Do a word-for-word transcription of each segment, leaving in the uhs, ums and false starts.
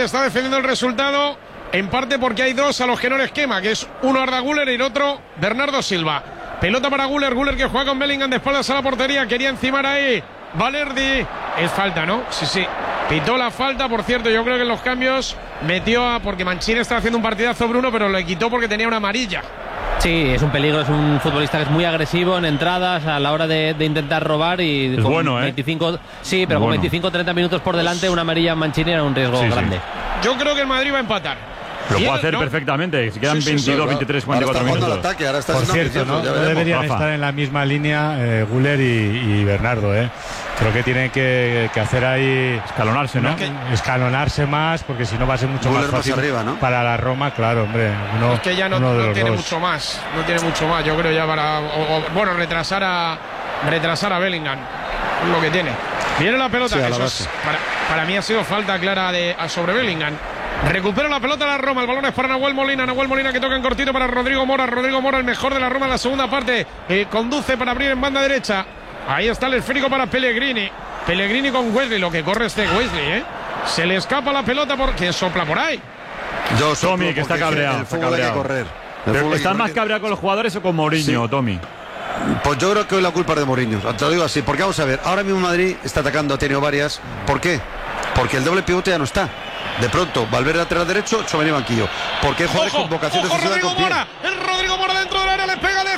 está defendiendo el resultado, en parte porque hay dos a los que no les quema, que es uno Arda Güler y el otro Bernardo Silva. Pelota para Güler, Güler que juega con Bellingham de espaldas a la portería, quería encimar ahí Valerdi. Es falta, ¿no? Sí, sí. Pitó la falta, por cierto, yo creo que en los cambios metió a... porque Mancini está haciendo un partidazo Bruno, pero le quitó porque tenía una amarilla. Sí, es un peligro, es un futbolista que es muy agresivo en entradas a la hora de, de intentar robar y es con bueno, ¿eh? veinticinco, sí, pero es con bueno. veinticinco treinta minutos por delante, una amarilla en Mancini era un riesgo sí, grande. Sí. Yo creo que el Madrid va a empatar. Lo Bien, puede hacer ¿no? perfectamente. Si quedan Sí, sí, veintidós, sí, veintitrés, veinticuatro minutos. Al ataque, ahora está Por cierto, ¿no? No deberían Rafa. estar en la misma línea eh, Güler y, y Bernardo, ¿eh? Creo que tienen que, que hacer ahí... Escalonarse, ¿no? Que, escalonarse más, porque si no va a ser mucho Güler más fácil más arriba, ¿no? para la Roma, claro, hombre. Uno, es que ya no, uno de no los tiene dos. mucho más. No tiene mucho más, yo creo ya para... O, o, bueno, retrasar a retrasar a Bellingham. Es lo que tiene. Viene la pelota, Sí, que la eso es, para, para mí ha sido falta clara de, a sobre Bellingham. Recupera la pelota la Roma, el balón es para Nahuel Molina, Nahuel Molina que toca en cortito para Rodrigo Mora, Rodrigo Mora el mejor de la Roma en la segunda parte, eh, conduce para abrir en banda derecha, ahí está el esférico para Pellegrini, Pellegrini con Wesley, lo que corre este Wesley, ¿eh? Se le escapa la pelota porque sopla por ahí. Yo Tommy, que está cabreado. El Está fútbol hay que cabreado. correr. Pero ¿estás más cabreado con los jugadores o con Mourinho, Sí. Tommy? Pues yo creo que hoy la culpa es de Mourinho. Te lo digo así, porque vamos a ver, ahora mismo Madrid está atacando, ha tenido varias. ¿Por qué? Porque el doble pivote ya no está. De pronto, Valverde lateral derecho, Tchouaméni banquillo. Porque hay jugadores con vocación ojo, decisiva Rodrigo con pie. Mora, el Rodrigo Mora dentro del área le pega de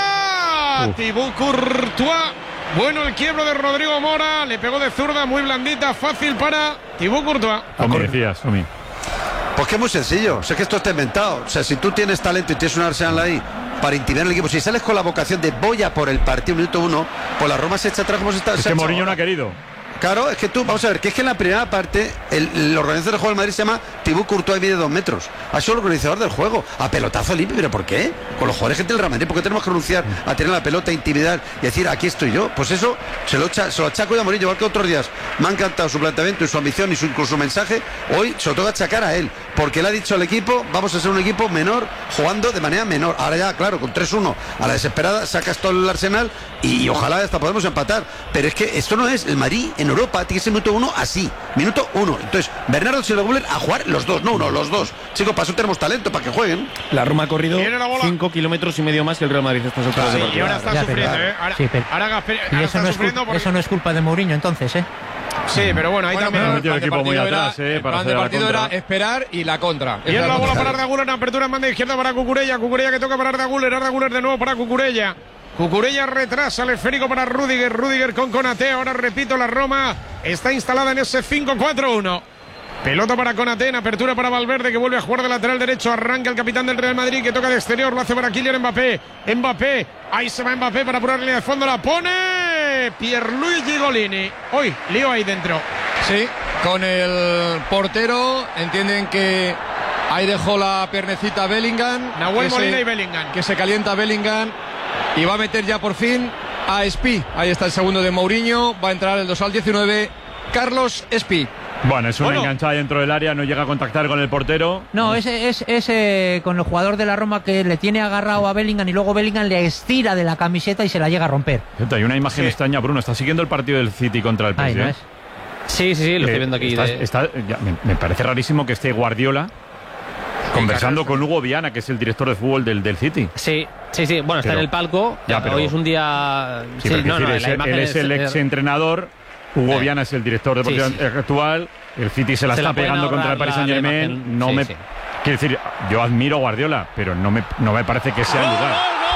zurda. Uf. Thibaut Courtois. Bueno, el quiebro de Rodrigo Mora, le pegó de zurda, muy blandita, fácil para Thibaut Courtois. Como decías, Tommy. Pues que es muy sencillo, o sea, que esto está inventado. O sea, si tú tienes talento y tienes un Arsenal ahí para intimidar al equipo, si sales con la vocación de voy a por el partido minuto uno, pues la Roma se echa atrás como se está. Es se que ha Mourinho echado no ha ahora. querido. Claro, es que tú, vamos a ver, que es que en la primera parte el, el organizador del juego del Madrid se llama Thibaut Courtois y mide dos metros. Ha sido el organizador del juego, a pelotazo limpio, ¿pero por qué? Con los jugadores gente del Real Madrid, ¿por qué tenemos que renunciar a tener la pelota, intimidar y decir aquí estoy yo? Pues eso se lo, echa, se lo achaco yo a Mourinho, igual que otros días. Me ha encantado su planteamiento y su ambición y su, incluso su mensaje. Hoy se lo toca achacar a él, porque le ha dicho al equipo, vamos a ser un equipo menor, jugando de manera menor. Ahora ya, claro, con tres uno a la desesperada, sacas todo el Arsenal y, y ojalá hasta podemos empatar. Pero es que esto no es el Madrid en Europa, tiene que ser minuto uno así, minuto uno. Entonces, Bernardo Silva y Güler a jugar los dos, no uno, los dos. Chicos, para eso tenemos talento, para que jueguen. La Roma ha corrido Viene la bola. cinco kilómetros y medio más que el Real Madrid estas alturas de Sí, y partido. ahora está Ya, sufriendo, pero- ¿eh? Ahora, sí, pero- ahora Gasper- Y ahora eso está no, es sufriendo culpa, porque... eso no es culpa de Mourinho, entonces, ¿eh? Sí, pero bueno, ahí Bueno, también... pero metido el el equipo muy partido atrás, era- eh, el para plan hacer de la partido contra. era esperar y la contra. Y Esa en es la bola contra. para Arda Güler en apertura en banda izquierda para Cucurella. Cucurella que toca para Arda Güler. Arda Güler de nuevo para Cucurella. Cucurella retrasa el esférico para Rüdiger. Rüdiger con Konaté. Ahora repito, la Roma está instalada en ese cinco cuatro uno. Pelota para Konaté, en apertura para Valverde que vuelve a jugar de lateral derecho. Arranca el capitán del Real Madrid que toca de exterior. Lo hace para Kylian Mbappé. Mbappé, ahí se va Mbappé para apurar la línea de fondo. La pone Pierluigi Golini. Hoy, lío ahí dentro. Sí, con el portero entienden que ahí dejó la piernecita Bellingham. Nahuel que Molina se- y Bellingham. Que se calienta Bellingham y va a meter ya por fin a Espi. Ahí está el segundo de Mourinho. Va a entrar el dos al diecinueve. Carlos Espi. Bueno, es una Bueno. enganchada dentro del área, no llega a contactar con el portero. No, ese es, es eh, con el jugador de la Roma que le tiene agarrado a Bellingham y luego Bellingham le estira de la camiseta y se la llega a romper. Hay una imagen Sí. extraña, Bruno. ¿Está siguiendo el partido del City contra el P S Ahí G? no es. Sí, sí, sí, lo Eh, estoy viendo aquí. está- de- está- ya, me, me parece rarísimo que esté Guardiola conversando con Hugo Viana, que es el director de fútbol del, del City. Sí, sí, sí. Bueno, está Pero- en el palco. Ya, pero- Hoy es un día. Sí, pero quiero decir, la es el- imagen él es el ex entrenador, Hugo Eh. Viana es el director deportivo Sí, sí. actual, el City se la Se está la pueden pegando contra el ahorrar Paris la- Saint la Germain. imagen. No Sí, me sí. quiero decir, yo admiro a Guardiola, pero no me, no me parece que sea el lugar.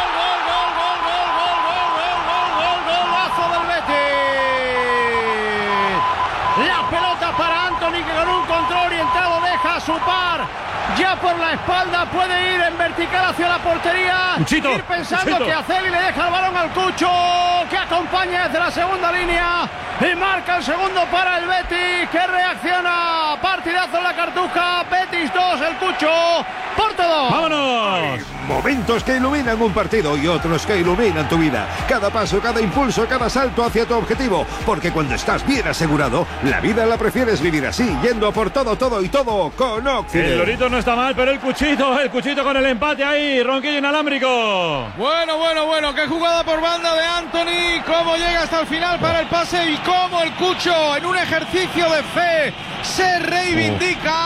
Golazo del Betis. La pelota para Anthony que con un control orientado deja a su par. Ya por la espalda puede ir en vertical hacia la portería. Cuchito, ir pensando Cuchito. que hacer y le deja el balón al Cucho que acompaña desde la segunda línea y marca el segundo para el Betis que reacciona. Partidazo en la Cartuja. Betis dos, el Cucho. Porto dos. ¡Vámonos! Momentos que iluminan un partido y otros que iluminan tu vida. Cada paso, cada impulso, cada salto hacia tu objetivo. Porque cuando estás bien asegurado, la vida la prefieres vivir así, yendo a por todo, todo y todo con El Occident. Lorito no está mal, pero el Cuchito, el Cuchito con el empate ahí, ronquillo inalámbrico. Bueno, bueno, bueno, qué jugada por banda de Anthony, cómo llega hasta el final para el pase y cómo el Cucho en un ejercicio de fe se reivindica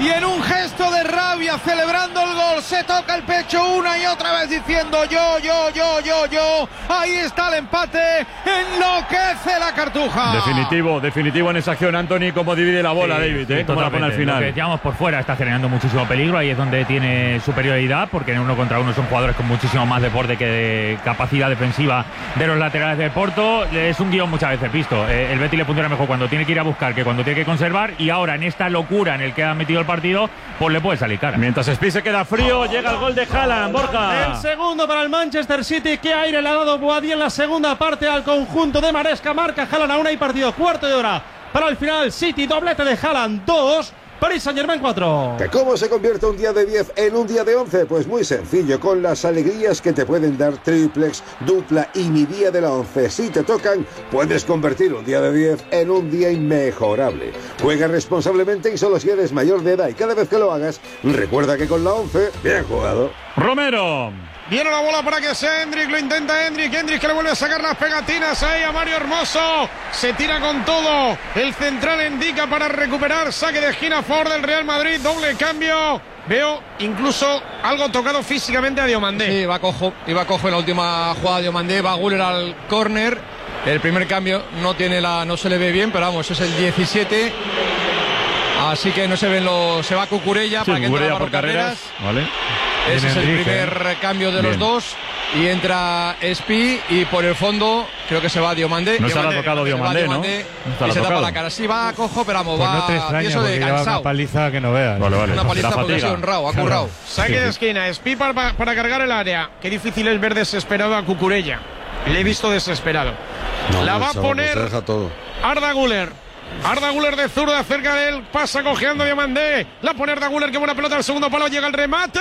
y en un gesto de rabia celebrando el gol se toca el pecho una y otra vez diciendo yo, yo, yo, yo, yo. Ahí está el empate, enloquece la Cartuja. Definitivo, definitivo en esa acción, Anthony, cómo divide la bola, sí, David, ¿eh? Sí, Cómo la pone al final. Lo que decíamos por fuera, está generando muchísimo peligro, ahí es donde tiene superioridad, porque en uno contra uno son jugadores con muchísimo más desborde que de capacidad defensiva de los laterales del Porto. Es un guión muchas veces visto. Eh, el Betis le funciona mejor cuando tiene que ir a buscar que cuando tiene que conservar, y ahora en esta locura en el que ha metido el partido, pues le puede salir cara. Mientras Spi se queda frío, llega el gol de Haaland, Borja. El segundo para el Manchester City. Qué aire le ha dado Boadí en la segunda parte al conjunto de Maresca. Marca Haaland a una y partido, cuarto de hora para el final. City, doblete de Haaland, dos. Paris Saint-Germain cuatro. ¿Que cómo se convierte un día de diez en un día de once? Pues muy sencillo, con las alegrías que te pueden dar triplex, dupla y mi día de la once. Si te tocan, puedes convertir un día de diez en un día inmejorable. Juega responsablemente y solo si eres mayor de edad, y cada vez que lo hagas, recuerda que con la once, bien jugado. Romero. Viene la bola para que sea Hendrik, lo intenta Hendrik, Hendrik que le vuelve a sacar las pegatinas ahí a Mario Hermoso, se tira con todo, el central indica para recuperar, saque de esquina a favor del Real Madrid, doble cambio, veo incluso algo tocado físicamente a Diomandé. Sí, va cojo, iba cojo en la última jugada de Diomandé, va Güler al córner, el primer cambio no tiene la, no se le ve bien, pero vamos, es el diecisiete. Así que no se ven los. Se va Cucurella Sí, para que Cucurella entre por carreras. Vale. Ese es el Enrique. primer cambio de los Bien. dos. Y entra Espi y por el fondo creo que se va Diomandé. No se Diomandé, ha tocado se va Diomandé, ¿no? Diomandé No está y se tapa tocado. la cara. Sí, va cojo, pero vamos, Pues va no te extraña, tieso de porque lleva cansado. una paliza que no veas. Vale, vale. Una paliza La porque ha fatiga. sido honrado, ha currado. Saque Sí, de sí. esquina, Espi para, para cargar el área. Qué difícil es ver desesperado a Cucurella. Le he visto desesperado. No, la no, va a chaval, poner se deja todo. Arda Güler. Arda Güler de zurda cerca de él. Pasa cojeando Diomandé. La pone Arda Güler. Qué buena pelota al segundo palo. Llega el remate.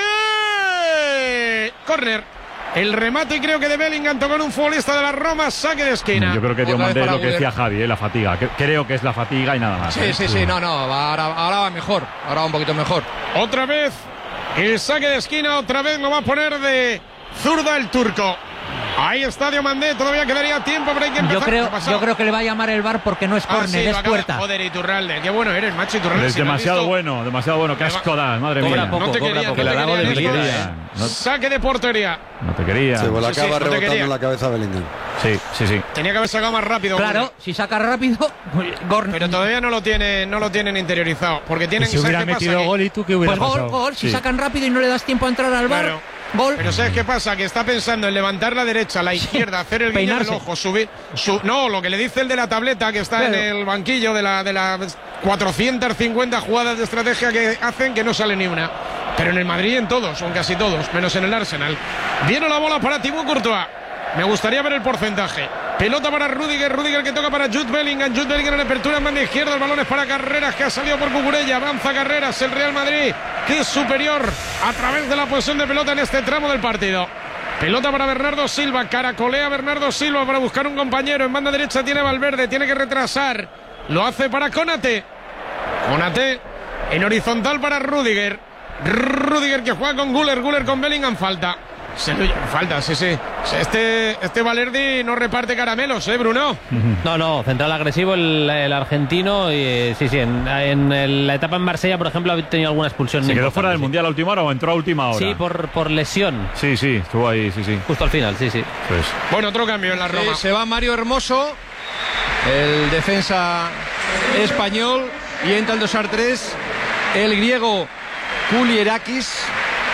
Corner. El remate creo que de Bellingham tocó en un futbolista de la Roma. Saque de esquina. Yo creo que Otra Diomandé vez es para lo que Güler. decía Javi, ¿eh? La fatiga. Que- Creo que es la fatiga y nada más. Sí, ¿eh? sí, sí, no, no, va, ahora, ahora va mejor. Ahora va un poquito mejor. Otra vez el saque de esquina. Otra vez lo va a poner de zurda el turco. Ahí está Diomandé. Todavía quedaría tiempo, pero hay que empezar. Yo ¿Qué creo, ha pasado? yo creo que le va a llamar el V A R porque no es Ah, córner, sí, lo es acaba- puerta. Joder, Iturralde. Qué bueno eres, macho Iturralde. Es si lo has demasiado visto. bueno, demasiado bueno. Qué asco das, madre Cobra mía. poco, No te cobra quería, poco. no Le te halago quería, de Nico. verdad. No, Saque de portería. no te quería. Se la Sí, sí, acaba no te rebotando quería. en la cabeza a Bellingham. Sí, sí, sí. Tenía que haber sacado más rápido. Claro, Güler. si saca rápido, gol. Pero todavía no lo tienen, no lo tienen interiorizado. Porque Y tienen si ¿sabes hubiera qué pasa? metido Que- gol, ¿y tú qué hubiera Pues gol, pasado? gol. Si Sí. sacan rápido y no le das tiempo a entrar al V A R, Claro. gol. Pero ¿sabes qué pasa? Que está pensando en levantar la derecha, la izquierda, hacer el guiño del Peinarse. ojo, subir. Su, no, lo que le dice el de la tableta que está Claro. en el banquillo de, la, de las cuatrocientas cincuenta jugadas de estrategia que hacen, que no sale ni una. Pero en el Madrid en todos, o en casi todos, menos en el Arsenal. Viene la bola para Thibaut Courtois. Me gustaría ver el porcentaje. Pelota para Rudiger, Rudiger que toca para Jude Bellingham, Jude Bellingham en apertura en banda izquierda, el balón es para Carreras que ha salido por Cucurella, avanza Carreras, el Real Madrid que es superior a través de la posesión de pelota en este tramo del partido. Pelota para Bernardo Silva, caracolea Bernardo Silva para buscar un compañero, en banda derecha tiene Valverde, tiene que retrasar, lo hace para Konate, Konate en horizontal para Rudiger, Rudiger que juega con Güler, Güler con Bellingham, falta. Se lo lleva, falta, sí, sí. Este, este Valerdi no reparte caramelos, ¿eh, Bruno? No, no, central agresivo el, el argentino. Y, eh, sí, sí, en, en el- la etapa en Marsella, por ejemplo, ha tenido alguna expulsión. ¿Se quedó importante, fuera del sí. Mundial a última hora o entró a última hora? Sí, por, por lesión. Sí, sí, estuvo ahí, sí, sí. Justo al final, sí, sí. Pues, Bueno, otro cambio en la Sí, Roma. se va Mario Hermoso, el defensa español, y entra el dos a tres, el griego Kulierakis,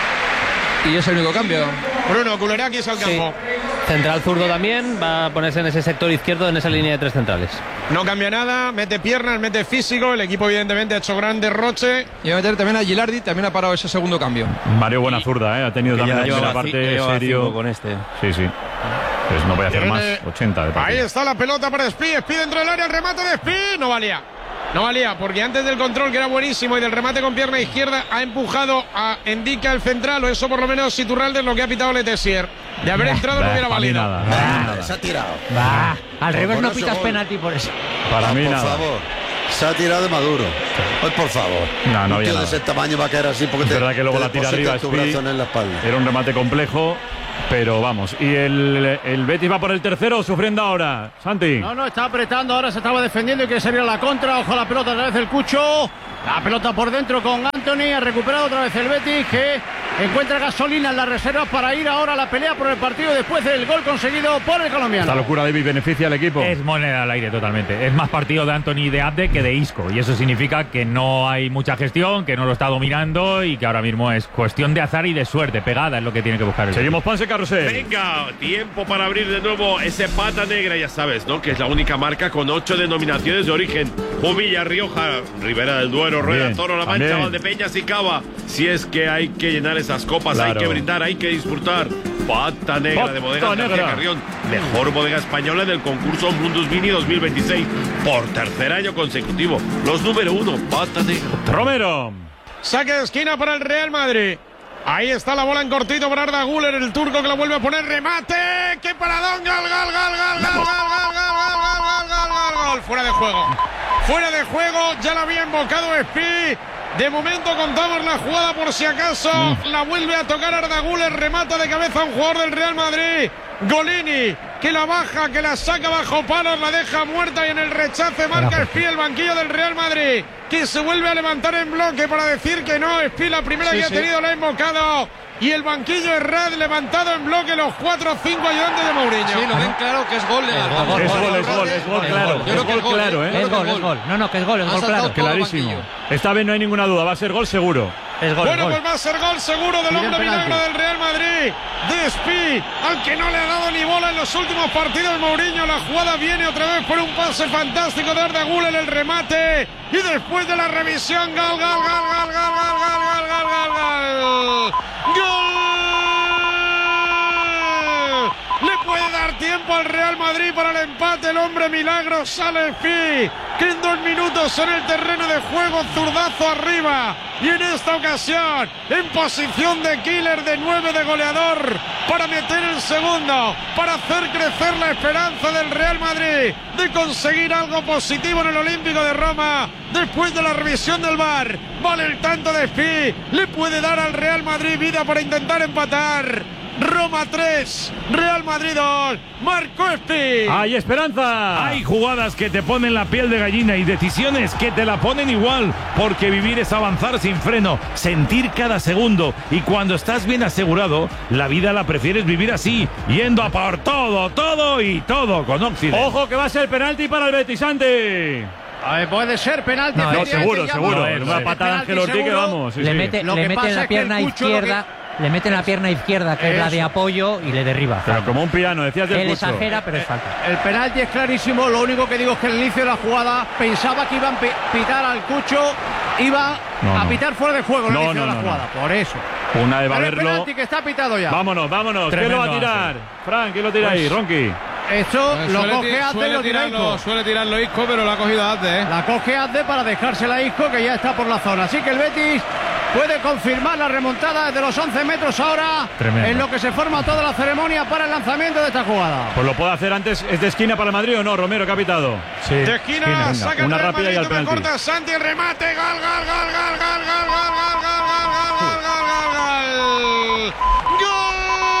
y es el único cambio. Bruno, Kulerakis al campo. Central zurdo también, va a ponerse en ese sector izquierdo, en esa línea de tres centrales. No cambia nada, mete piernas, mete físico. El equipo, evidentemente, ha hecho gran derroche. Y va a meter también a Gilardi, también ha parado ese segundo cambio. Mario buena zurda, ¿eh? Ha tenido también la primera parte serio. con este. Sí, sí. Pues no voy a hacer más. Tiene- ochenta de Ahí partido. está la pelota para Spi. Spi dentro del área, el remate de Spi. No valía. No valía, porque antes del control, que era buenísimo, y del remate con pierna izquierda, ha empujado a Endica el central, o eso por lo menos Iturralde es lo que ha pitado Letessier. De haber entrado no Bah, hubiera para mí valido. nada, para mí nada. Se ha tirado. Va, al Por revés no ponerse pitas gol. penalti por eso. Para Ah, mí por nada. favor. Se ha tirado de Maduro. Pues por favor. No, no un había tío nada. de ese tamaño va a caer así porque Es te, verdad que luego te la tira deposita arriba tu Spi. brazo en la espalda. Era un remate complejo, pero vamos. Y el, el Betis va por el tercero, sufriendo ahora. Santi. No, no, está apretando, ahora se estaba defendiendo y quiere salir a la contra. Ojo a la pelota, otra vez el Cucho. La pelota por dentro con Anthony. Ha recuperado otra vez el Betis, que encuentra gasolina en las reservas para ir ahora a la pelea por el partido después del gol conseguido por el colombiano. Esta locura, David, beneficia al equipo. Es moneda al aire totalmente. Es más partido de Anthony y de Abde que de Isco. Y eso significa que no hay mucha gestión, que no lo está dominando y que ahora mismo es cuestión de azar y de suerte. Pegada es lo que tiene que buscar el Seguimos, Ponce Carrusel. Venga, tiempo para abrir de nuevo ese pata negra, ya sabes, ¿no? Que es la única marca con ocho denominaciones de origen. Jumilla, Rioja, Ribera del Duero, Rueda, Bien, Toro, La Mancha, también. Valdepeñas y Cava. Si es que hay que llenar esas copas, Claro. hay que brindar, hay que disfrutar. Pata negra Pata de Bodegas García negra. Carrión, mejor bodega española del concurso Mundus Vini dos mil veintiséis por tercer año consecutivo. Los número uno, pata negra. Romero. Saque de esquina para el Real Madrid. Ahí está la bola en cortito para Arda Güler, el turco que la vuelve a poner. Remate. ¡Qué paradón! ¡Gol, gol, gol, gol, gol, gol, gol, gol, gol, gol, gol, gol, gol! Fuera de juego. Fuera de juego. Ya la había invocado Espi. De momento contamos la jugada por si acaso. Mm. La vuelve a tocar Arda Güler. Remata de cabeza a un jugador del Real Madrid. Golini, que la baja, que la saca bajo palos, la deja muerta y en el rechace marca Espi, el banquillo del Real Madrid, que se vuelve a levantar en bloque para decir que no. Espi, la primera sí, que sí. ha tenido, la ha invocado. Y el banquillo es Rad, levantado en bloque, los cuatro o cinco ayudantes de Mourinho. Sí, lo ven claro que es gol legal. Es gol, es gol, es gol, es gol, claro. Yo creo que es gol, claro, ¿eh? Es gol, es gol. No, no, que es gol, es gol, claro. Clarísimo. Esta vez no hay ninguna duda, va a ser gol seguro. Es gol, bueno, gol. pues va a ser gol seguro del hombre milagro del Real Madrid, de Espi, al que no le ha dado ni bola en los últimos partidos Mourinho. La jugada viene otra vez por un pase fantástico de Arda Güler, el remate, y después de la revisión, gol, gol, gol, gol, gol, gol, gol, gol, gol, gol, gol. Le puede dar tiempo al Real Madrid para el empate. El hombre milagro sale Espi, que en dos minutos en el terreno de juego, zurdazo arriba. Y en esta ocasión, en posición de killer, de nueve, de goleador, para meter el segundo, para hacer crecer la esperanza del Real Madrid de conseguir algo positivo en el Olímpico de Roma. Después de la revisión del V A R, vale el tanto de Espi, le puede dar al Real Madrid vida para intentar empatar. Roma tres, Real Madrid dos, marcó Espi. ¡Hay esperanza! Hay jugadas que te ponen la piel de gallina y decisiones que te la ponen igual, porque vivir es avanzar sin freno, sentir cada segundo, y cuando estás bien asegurado, la vida la prefieres vivir así, yendo a por todo, todo y todo con Occident. ¡Ojo que va a ser penalti para el Betisante! A ver, puede ser penalti. No, no, seguro, seguro. No, es una patada de Ángel Ortiz que vamos. Sí, le sí. mete, Lo le que mete en pasa la es que pierna el Cucho izquierda. Le mete en la pierna izquierda, que es la de apoyo, y le derriba. Pero como un piano, decías del Él Cucho. exagera, pero es falta. El penalti es clarísimo. Lo único que digo es que al inicio de la jugada pensaba que iban a pitar al Cucho, iba No, a no. pitar fuera de juego en el No, inicio no, de la no, jugada. Por eso. Una de Pero el Baberlo. penalti que está pitado ya. Vámonos, vámonos. Tremendo, ¿Quién lo va a tirar? Fran, ¿quién lo tira ahí? Pues- Ronqui. Esto Pues lo suele coge ti- Azde y suele lo tira tirarlo, Isco. suele tirarlo Isco, pero lo ha cogido Azde, ¿eh? La coge Azde para dejársela a Isco, que ya está por la zona. Así que el Betis puede confirmar la remontada desde los once metros ahora. Tremendo. En lo que se forma toda la ceremonia para el lanzamiento de esta jugada. Pues lo puede hacer antes. ¿Es de esquina para el Madrid o no? Romero, que ha pitado. Sí. De esquina, venga. saca el Una Real rápida Madrid, y al toca penalti. corta Santi, el remate, gol, gol, gol, gol, gol, gol, gol, gol, gol, gol, gol, gol, gol, gol, gol, gol.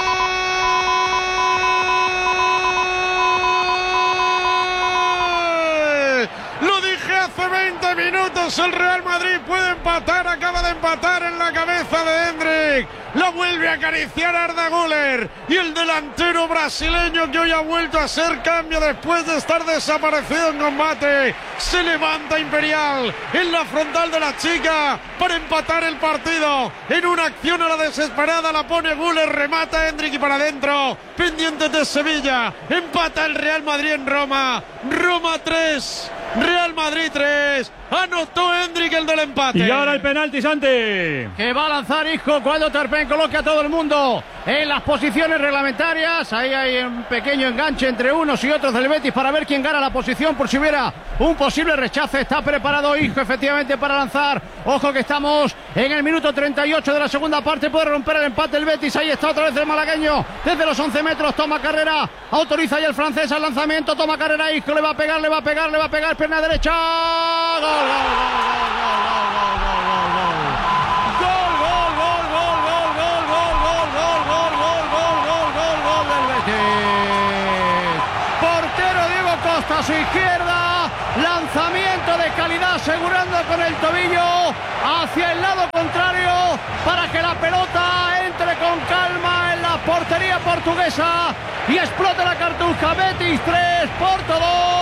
Lo dije hace veinte minutos, el Real Madrid puede empatar, acaba de empatar en la cabeza de Hendrik. La vuelve a acariciar Arda Güler, y el delantero brasileño, que hoy ha vuelto a ser cambio después de estar desaparecido en combate, se levanta Imperial en la frontal de la chica para empatar el partido. En una acción a la desesperada la pone Güler, remata Hendrik y para adentro, pendiente de Sevilla. Empata el Real Madrid en Roma. Roma tres, Real Madrid tres. Anotó Hendrik, el del empate. Y ahora el penalti, Santi. Que va a lanzar Isco cuando Terpen coloque a todo el mundo en las posiciones reglamentarias. Ahí hay un pequeño enganche entre unos y otros del Betis para ver quién gana la posición por si hubiera un posible rechace. Está preparado Isco efectivamente para lanzar. Ojo que estamos en el minuto treinta y ocho de la segunda parte. Puede romper el empate el Betis. Ahí está otra vez el malagueño desde los once metros. Toma carrera. Autoriza ya el francés al lanzamiento. Toma carrera Isco. Le va a pegar, le va a pegar, le va a pegar. Pierna derecha. Gol. Portero Diego Costa a su izquierda, lanza Lanzamiento de calidad, asegurando con el tobillo hacia el lado contrario para que la pelota entre con calma en la portería portuguesa y explote la cartuja. Betis tres, Porto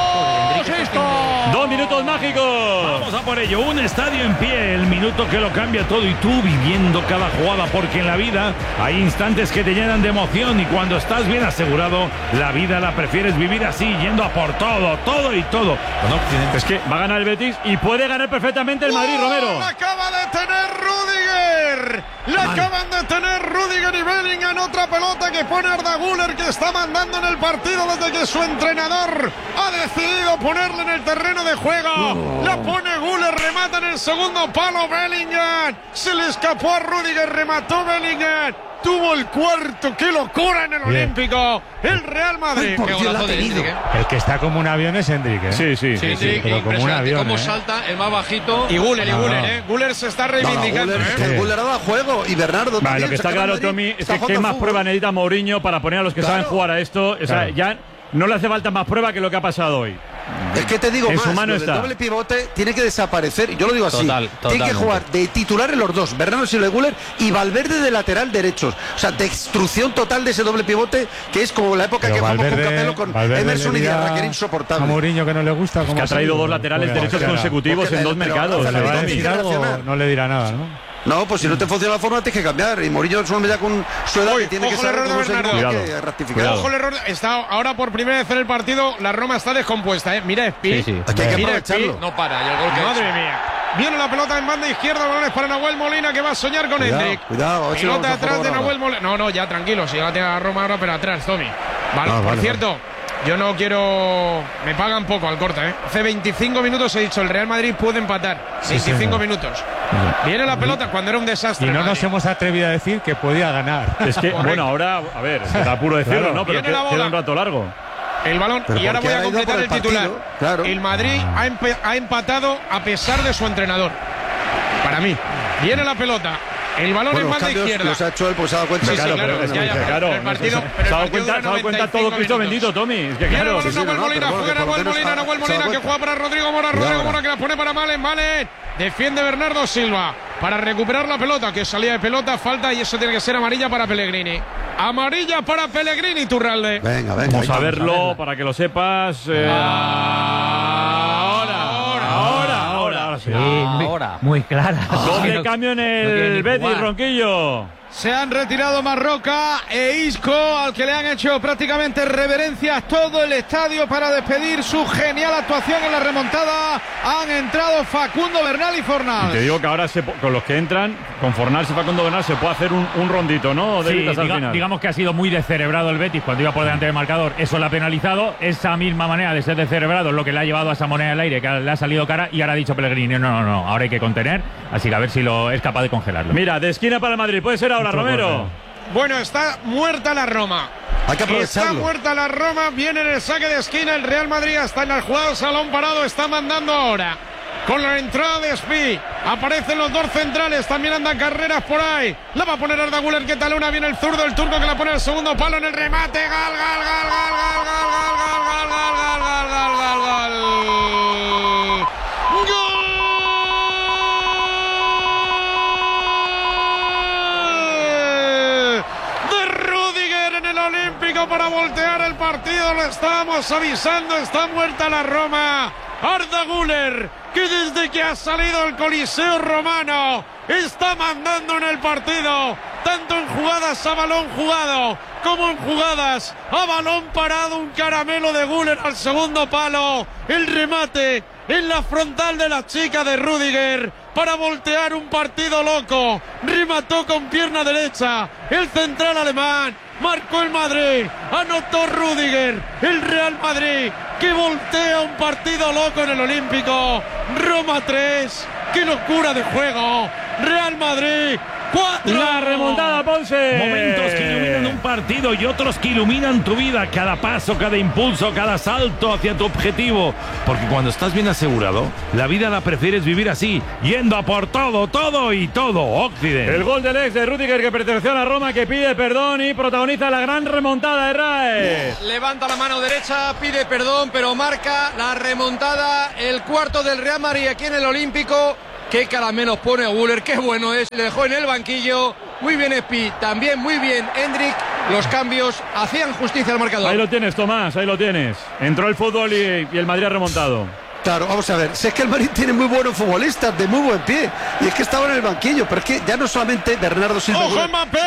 dos. Esto. Dos minutos mágicos. Vamos a por ello. Un estadio en pie, el minuto que lo cambia todo y tú viviendo cada jugada, porque en la vida hay instantes que te llenan de emoción y cuando estás bien asegurado, la vida la prefieres vivir así, yendo a por todo, todo y todo. Bueno, es que va a ganar el Betis y puede ganar perfectamente el Madrid, Romero. ¡La acaba de tener Rüdiger! ¡La acaban de tener Rüdiger y Bellingham! Otra pelota que pone Arda Güler, que está mandando en el partido desde que su entrenador ha decidido ponerle en el terreno de juego. Oh. La pone Güler, remata en el segundo palo Bellingham. Se le escapó a Rüdiger, remató Bellingham. Tuvo el cuarto, qué locura en el Bien. Olímpico. El Real Madrid. Ay, Qué golazo de Hendrik, ¿eh? El que está como un avión es Hendrik, ¿eh? Sí, sí, Sí, sí, pero como un impresionante avión. cómo ¿eh? salta el más bajito. Y Güler, y No, Güler, no. ¿eh? Güler se está reivindicando, No, no, Güler, ¿eh? el Güler ha dado juego y Bernardo Vale, también, lo que está saca claro, Madrid, Tommy, es está que qué jugando más fútbol. prueba necesita Mourinho para poner a los que Claro. saben jugar a esto. O sea, Claro. ya no le hace falta más prueba que lo que ha pasado hoy. Es que te digo En más, su mano lo del está. doble pivote tiene que desaparecer. Yo lo digo así. Total, tiene que totalmente. jugar de titulares los dos, Bernardo Silva y Güler, y Valverde de lateral derechos. O sea, destrucción total de ese doble pivote, que es como la época Pero que jugamos con Valverde- Capello, con Valverde Emerson le y dirá Diarra, que era a insoportable. Mourinho que no le gusta. Que ha traído dos laterales derechos consecutivos en dos pero- mercados. ¿Le va a Tommy. decir algo? No le dirá nada, ¿no? No, pues si no te funciona la forma, tienes que cambiar. Y Mourinho es un hombre ya con su edad Uy, que tiene que ojo el saber error de cómo se Bernardo. tiene que Cuidado. rectificar. Ojo el error. Está ahora por primera vez en el partido. La Roma está descompuesta, ¿eh? Mira Spi. Sí, sí. Aquí hay que Mira aprovecharlo. Spi. No para, y el gol que ha Madre hecho. mía. Viene la pelota en banda izquierda, balones para Nahuel Molina, que va a soñar con Cuidado, Hendrik. cuidado, a ver si lo Pelota vamos a atrás de jugar Nahuel ahora. Molina. No, no, ya tranquilo, si la tiene la Roma ahora, pero atrás, Tommy. Vale, Ah, por vale, cierto, yo no quiero. Me pagan poco al corte, ¿eh? Hace veinticinco minutos he dicho, el Real Madrid puede empatar. Sí, veinticinco señor. minutos. Viene la pelota cuando era un desastre. Y el no nos Madrid. hemos atrevido a decir que podía ganar. Es que, Correcto. bueno, ahora, a ver, da apuro decirlo, Claro. ¿no? Pero Viene la que- bola. queda un rato largo. El balón, Pero y ahora porque voy a ha ido completar por el, el titular. partido, claro. El Madrid ha, empe- ha empatado a pesar de su entrenador. Para mí. Viene la pelota. El balón Bueno, en los banda cambios izquierda. los ha hecho él, pues se ha dado cuenta. Sí, sí, Claro, claro, pero es ya, que, ya, claro, pero el partido- no sé, pero el se ha dado partido cuenta, dura se ha dado cuenta todo noventa y cinco Cristo minutos. bendito, Tommy. Es que Viene el claro. balón sí, sí, Nahuel no, no, Molina, pero bueno, juega que por lo Nahuel menos Molina, ha- Nahuel se ha Molina, dado que cuenta. juega para Rodrigo Mora, Cuidado Rodrigo ahora. Mora, que la pone para Malen, Malen. Defiende Bernardo Silva para recuperar la pelota, que salía de pelota, falta y eso tiene que ser amarilla para Pellegrini. Amarilla para Pellegrini, Turralde. Venga, venga. Vamos a venga. verlo para que lo sepas. eh, Ahora, ahora, ahora, ahora, ahora sí. Sí, muy, Ahora. muy clara. Doble No- cambio en no quiere el ni Betis, jugar. Ronquillo. Se han retirado Marroca e Isco, al que le han hecho prácticamente reverencias todo el estadio para despedir su genial actuación en la remontada. Han entrado Facundo Bernal y Y Fornals. te digo que ahora se po- con los que entran, con Fornals y Facundo Bernal, se puede hacer un, un rondito, ¿no? Sí, David, hasta el diga- final. digamos que ha sido muy descerebrado el Betis cuando iba por delante del marcador. Eso le ha penalizado. Esa misma manera de ser descerebrado es lo que le ha llevado a esa moneda al aire, que le ha salido cara. Y ahora ha dicho Pellegrini: no, no, no, ahora hay que contener. Así que a ver si lo es capaz de congelarlo. Mira, de esquina para el Madrid. Puede ser ahora, Mucho Romero. corte. Bueno, está muerta la Roma. Hay que Está aprovecharlo. muerta la Roma, viene en el saque de esquina, el Real Madrid está en el jugado, salón parado, está mandando ahora. Con la entrada de Spi, aparecen los dos centrales, también andan carreras por ahí. La va a poner Arda Güler, que tal una, viene el zurdo, el turco que la pone al segundo palo en el remate. Gal, gal, gal, gal, gal, gal, gal, gal, gal, gal, gal, gal, gal, gal. ¡Gol! De Rüdiger en el Olímpico para voltear el partido, lo estábamos avisando, está muerta la Roma. Arda Güler, que desde que ha salido el Coliseo Romano está mandando en el partido, tanto en jugadas a balón jugado como en jugadas a balón parado. Un caramelo de Güler al segundo palo, el remate en la frontal de la chica de Rüdiger para voltear un partido loco. Remató con pierna derecha el central alemán. Marcó el Madrid, anotó Rüdiger, el Real Madrid que voltea un partido loco en el Olímpico. Roma tres, qué locura de juego, Real Madrid cuatro. La remontada, Ponce. Momentos que iluminan un partido y otros que iluminan tu vida. Cada paso, cada impulso, cada salto hacia tu objetivo. Porque cuando estás bien asegurado, la vida la prefieres vivir así, yendo a por todo, todo y todo. Occidente. El gol del ex de Rüdiger, que perteneció a la Roma, que pide perdón y protagoniza la gran remontada de Rae. Levanta la mano derecha, pide perdón, pero marca la remontada. El cuarto del Real Madrid aquí en el Olímpico. Qué caramelos pone a Güler, qué bueno es. Le dejó en el banquillo. Muy bien Spi, también muy bien Hendrik. Los cambios hacían justicia al marcador. Ahí lo tienes, Tomás, ahí lo tienes. Entró el fútbol y, y el Madrid ha remontado. Claro, vamos a ver, si es que el Madrid tiene muy buenos futbolistas de muy buen pie y es que estaba en el banquillo, pero es que ya no solamente Bernardo Silva. ¡Ojo Mbappé!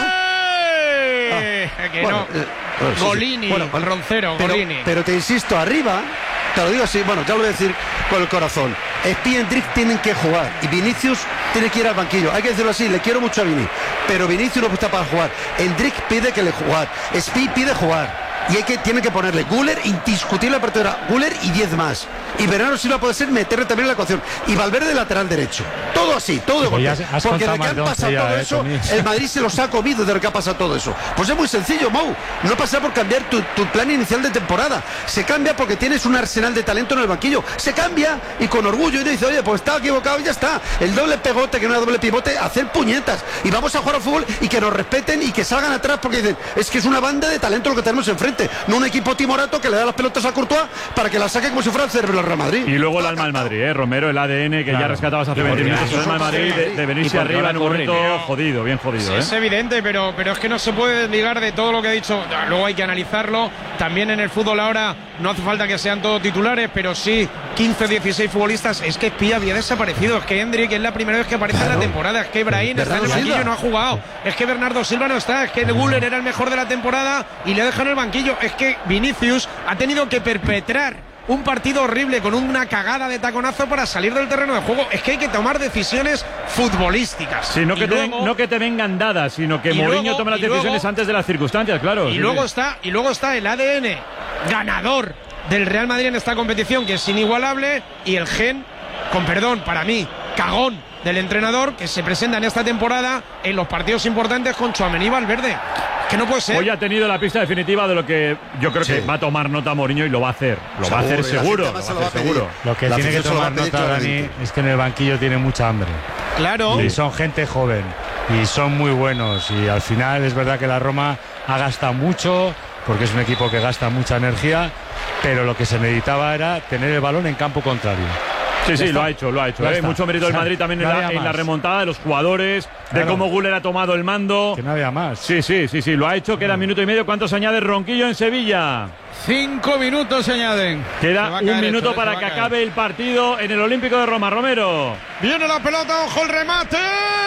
Ah. Que bueno, no. Eh, bueno, sí, Golini, sí. Bueno, el roncero, pero, Golini. Pero te insisto, arriba, te lo digo así, bueno, ya lo voy a decir con el corazón. Spi y Hendrik tienen que jugar y Vinicius tiene que ir al banquillo. Hay que decirlo así, le quiero mucho a Vini, pero Vinicius no está para jugar. Hendrik pide que le jugar, Spi pide jugar. Y hay que, tiene que ponerle Güler, indiscutible la partida, Güler y diez más. Y Bernardo Silva puede ser meterle también en la ecuación. Y Valverde lateral derecho. Todo así, todo de golpe. Porque de que han pasado ya, todo eh, eso, conmigo. El Madrid se los ha comido de lo que ha pasado todo eso. Pues es muy sencillo, Mou. No pasa por cambiar tu, tu plan inicial de temporada. Se cambia porque tienes un arsenal de talento en el banquillo. Se cambia y con orgullo y dice, oye, pues estaba equivocado y ya está. El doble pegote, que no era doble pivote, hacer puñetas. Y vamos a jugar al fútbol y que nos respeten y que salgan atrás porque dicen, es que es una banda de talento lo que tenemos enfrente. No un equipo timorato que le da las pelotas a Courtois para que la saque como si fuera el cerebro del Real Madrid. Y luego el alma del Madrid, ¿eh? Romero, el A D N que claro. ya rescatabas hace veinte minutos. El alma del Madrid de, de venirse arriba en un momento jodido, bien jodido. Sí, ¿eh? Es evidente, pero, pero es que no se puede desligar de todo lo que ha dicho. Luego hay que analizarlo. También en el fútbol ahora no hace falta que sean todos titulares, pero sí quince, dieciséis futbolistas. Es que Spi había desaparecido. Es que Hendrik es la primera vez que aparece claro. en la temporada. Es que Brahim está en el banquillo y no ha jugado. Es que Bernardo Silva no está. Es que Güler era el mejor de la temporada y le dejan en el banquillo. Es que Vinicius ha tenido que perpetrar un partido horrible con una cagada de taconazo para salir del terreno de juego. Es que hay que tomar decisiones futbolísticas. Sí, no, que te, luego, no que te vengan dadas, sino que Mourinho tome las decisiones luego, antes de las circunstancias, claro. Y sí, luego sí. está, y luego está el A D N ganador del Real Madrid en esta competición, que es inigualable, y el gen, con perdón, para mí, cagón del entrenador, que se presenta en esta temporada en los partidos importantes con Tchouaméni y Valverde. Que no puede ser. Hoy ha tenido la pista definitiva de lo que yo creo sí. que va a tomar nota Mourinho y lo va a hacer. Lo seguro, va a hacer seguro. Lo, va a hacer seguro. Lo que la tiene que tomar nota, Dani, es que en el banquillo tiene mucha hambre. Claro. Y son gente joven y son muy buenos. Y al final es verdad que la Roma ha gastado mucho, porque es un equipo que gasta mucha energía, pero lo que se necesitaba era tener el balón en campo contrario. Sí, sí, lo ha hecho, lo ha hecho. ¿eh? Mucho mérito del Madrid también en la, en la remontada de los jugadores, claro. de cómo Güler ha tomado el mando. Que no había más. Sí, sí, sí, sí, lo ha hecho. Queda minuto y medio. ¿Cuántos añade Ronquillo en Sevilla? Cinco minutos se añaden. Queda un minuto esto, para que acabe el partido en el Olímpico de Roma. Romero. Viene la pelota, ojo el remate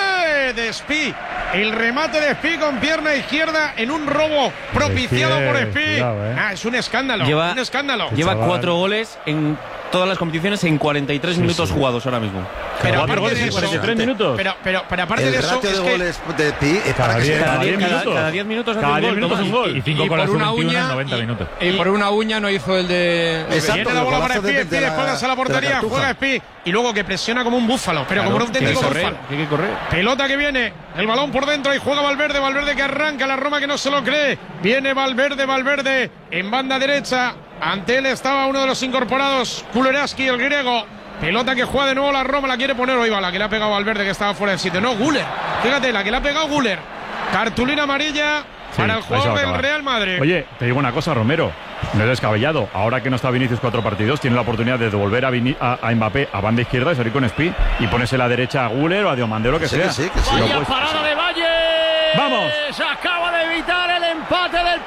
de Spi. El remate de Spi con pierna izquierda en un robo propiciado por Spi. Cuidado, eh. Ah, es un escándalo. Lleva, un escándalo. Lleva cuatro goles en todas las competiciones en cuarenta y tres sí, minutos sí. jugados ahora mismo. Pero cuatro goles en cuarenta y tres minutos. Pero, pero, pero aparte el de eso, ratio es de que goles de Spi es para cada que diez, se cada diez minutos. Cada diez minutos hace cada un diez gol. Minutos un gol. Y cinco con la sub veintiuno en noventa y, minutos. Y, y por una uña no hizo el de. Exacto. Viene la bola para Spi, Spi de espaldas a la portería, juega Spi y luego que presiona como un búfalo, pero claro, como un auténtico búfalo. Hay que correr. Pelota que viene, el balón por dentro y juega Valverde, Valverde que arranca, la Roma que no se lo cree. Viene Valverde, Valverde en banda derecha. Ante él estaba uno de los incorporados, Kulereski, el griego. Pelota que juega de nuevo la Roma, la quiere poner. Hoy va la que le ha pegado Valverde, que estaba fuera del sitio. No, Güler. Fíjate, la que le ha pegado Güler. Cartulina amarilla sí, para el jugador del Real Madrid. Oye, te digo una cosa, Romero. No es descabellado. Ahora que no está Vinicius cuatro partidos, tiene la oportunidad de devolver a, Vini, a, a Mbappé a banda izquierda y salir con Spi y ponerse a la derecha a Güler o a Diomandé, lo que sí, sea. Que sí, que sí. Vaya no, pues, parada de Valle. ¡Vamos! Se acaba de evitar el empate del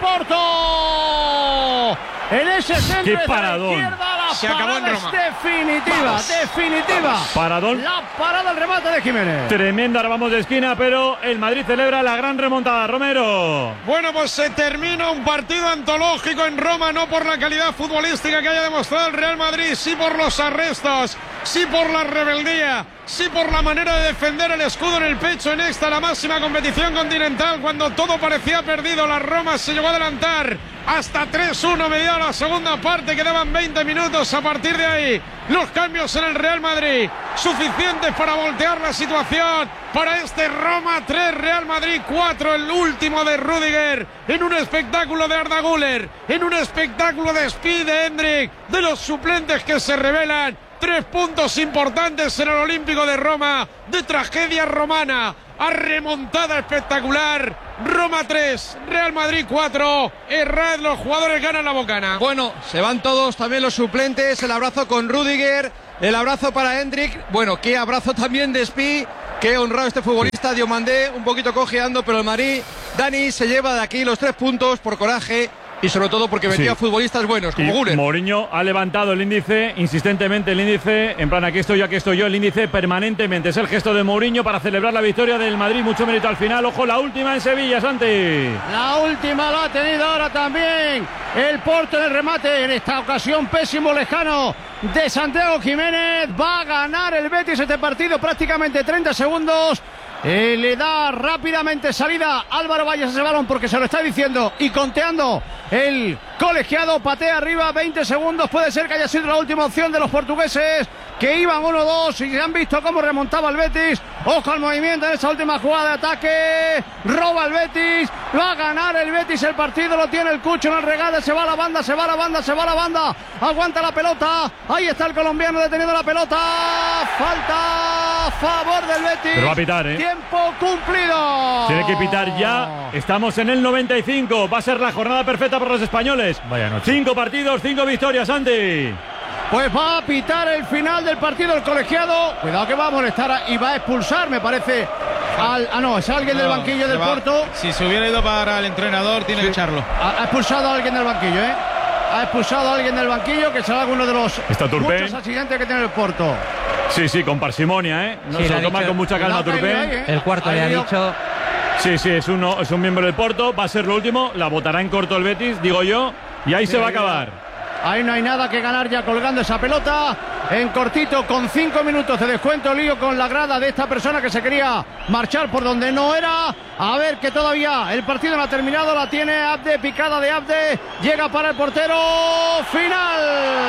Porto. En ese centro ¡qué paradón! izquierda, la se acabó en Roma. Es definitiva, vamos, definitiva. Vamos. Paradón. La parada, el remate de Jiménez. Tremenda, ahora vamos de esquina, pero el Madrid celebra la gran remontada. Romero. Bueno, pues se termina un partido antológico en Roma, no por la calidad futbolística que haya demostrado el Real Madrid, sí por los arrestos, sí por la rebeldía, sí por la manera de defender el escudo en el pecho en esta, la máxima competición continental, cuando todo parecía perdido. La Roma se llegó a adelantar hasta tres uno mediada la segunda parte, quedaban veinte minutos. A partir de ahí, los cambios en el Real Madrid, suficientes para voltear la situación para este Roma tres, Real Madrid cuatro, el último de Rüdiger, en un espectáculo de Arda Güler, en un espectáculo de Speed, de Hendrik, de los suplentes que se revelan. Tres puntos importantes en el Olímpico de Roma, de tragedia romana a remontada espectacular. Roma tres, Real Madrid cuatro. Errad, los jugadores ganan la bocana. Bueno, se van todos, también los suplentes. El abrazo con Rüdiger, el abrazo para Hendrik. Bueno, qué abrazo también de Spi. Qué honrado este futbolista. Diomandé un poquito cojeando, pero el Madrid, Dani, se lleva de aquí los tres puntos por coraje. Y sobre todo porque metía sí. futbolistas buenos, como Güler. Mourinho ha levantado el índice, insistentemente el índice, en plan aquí estoy yo, aquí estoy yo, el índice permanentemente. Es el gesto de Mourinho para celebrar la victoria del Madrid, mucho mérito al final. Ojo, la última en Sevilla, Santi. La última la ha tenido ahora también el Porto en el remate, en esta ocasión pésimo, lejano, de Santiago Jiménez. Va a ganar el Betis este partido, prácticamente treinta segundos. Eh, le da rápidamente salida Álvaro Valles ese balón porque se lo está diciendo y conteando el colegiado. Patea arriba, veinte segundos, puede ser que haya sido la última opción de los portugueses, que iban uno dos y han visto cómo remontaba el Betis. Ojo al movimiento en esa última jugada de ataque, roba el Betis, va a ganar el Betis el partido, lo tiene el Cucho en el regate, se va a la banda, se va a la banda, se va a la banda, aguanta la pelota, ahí está el colombiano deteniendo la pelota, falta a favor del Betis. Pero va a pitar, ¿eh? Tiempo cumplido. Tiene que pitar ya. Estamos en el noventa y cinco. Va a ser la jornada perfecta para los españoles. Vaya noche. Cinco partidos, cinco victorias, Andy. Pues va a pitar el final del partido el colegiado. Cuidado que va a molestar y va a expulsar, me parece. Al, ah, no, es alguien no, del banquillo del va. Porto. Si se hubiera ido para el entrenador, tiene sí. que echarlo. Ha, ha expulsado a alguien del banquillo, ¿eh? Ha expulsado a alguien del banquillo, que será alguno de los muchos accidentes que tiene el Porto. Sí, sí, con parsimonia, ¿eh? No sí, se lo toma con mucha calma Turpin. ¿eh? El cuarto ahí le ha dicho. Sí, sí, es, uno, es un miembro del Porto. Va a ser lo último. La botará en corto el Betis, digo yo. Y ahí sí, se va a acabar. Ahí no hay nada que ganar ya colgando esa pelota. En cortito, con cinco minutos de descuento, lío con la grada de esta persona que se quería marchar por donde no era. A ver que todavía el partido no ha terminado. La tiene Abde, picada de Abde. Llega para el portero. Final.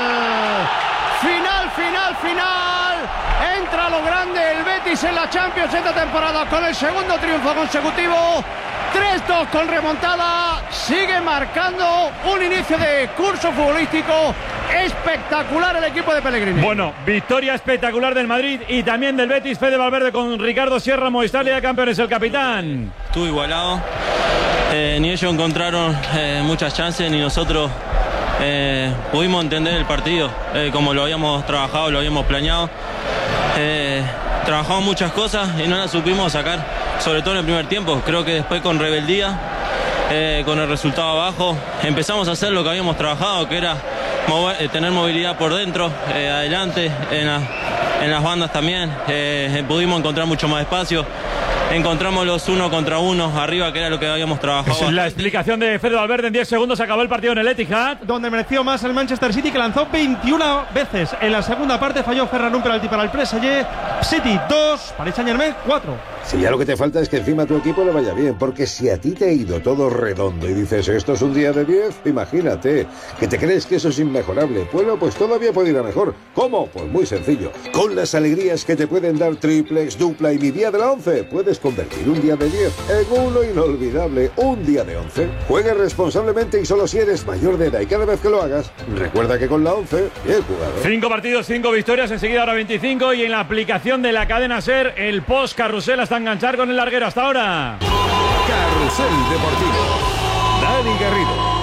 Final, final, final. Entra lo grande el Betis en la Champions esta temporada con el segundo triunfo consecutivo. tres dos con remontada, sigue marcando un inicio de curso futbolístico espectacular el equipo de Pellegrini. Bueno, victoria espectacular del Madrid y también del Betis. Fede Valverde con Ricardo Sierra, Movistar Liga de Campeones, el capitán. Estuvo igualado, eh, ni ellos encontraron eh, muchas chances, ni nosotros eh, pudimos entender el partido eh, como lo habíamos trabajado, lo habíamos planeado. Eh, trabajamos muchas cosas y no las supimos sacar, sobre todo en el primer tiempo. Creo que después con rebeldía, eh, con el resultado abajo, empezamos a hacer lo que habíamos trabajado, que era mover, eh, tener movilidad por dentro, eh, adelante, en, la, en las bandas también. Eh, pudimos encontrar mucho más espacio. Encontramos los uno contra uno arriba, que era lo que habíamos trabajado. Es la explicación de Fede Valverde. En diez segundos acabó el partido en el Etihad, donde mereció más el Manchester City, que lanzó veintiuna veces. En la segunda parte falló Ferran un penalti para el P S G. City dos, Paris Saint-Germain cuatro. Si ya lo que te falta es que encima a tu equipo le vaya bien, porque si a ti te ha ido todo redondo y dices esto es un día de diez, imagínate, que te crees que eso es inmejorable. Bueno, pues todavía puede ir a mejor. ¿Cómo? Pues muy sencillo. Con las alegrías que te pueden dar triplex, dupla y mi día de la once, puedes convertir un día de diez en uno inolvidable, un día de once. Juegue responsablemente y solo si eres mayor de edad, y cada vez que lo hagas, recuerda que con la once, bien jugado. Cinco partidos, cinco victorias, enseguida ahora veinticinco, y en la aplicación de la cadena SER, el post carrusel hasta enganchar con el larguero. Hasta ahora. Carrusel Deportivo. Dani Garrido.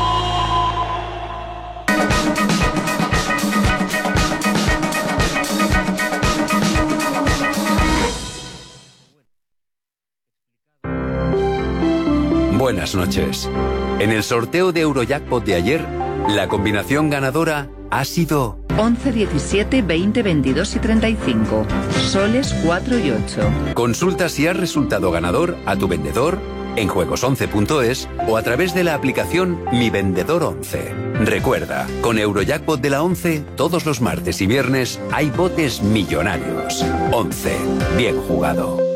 Buenas noches. En el sorteo de Eurojackpot de ayer, la combinación ganadora ha sido once, diecisiete, veinte, veintidós y treinta y cinco. Soles cuatro y ocho. Consulta si has resultado ganador a tu vendedor en juegos once punto es o a través de la aplicación Mi Vendedor once. Recuerda, con Eurojackpot de la once, todos los martes y viernes hay botes millonarios. once. Bien jugado.